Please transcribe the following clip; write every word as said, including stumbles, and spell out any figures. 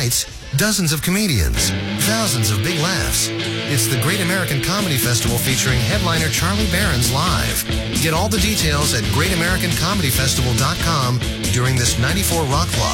nights, dozens of comedians, thousands of big laughs. It's the Great American Comedy Festival featuring headliner Charlie Barron's live. Get all the details at great american comedy festival dot com during this ninety-four Rock Block.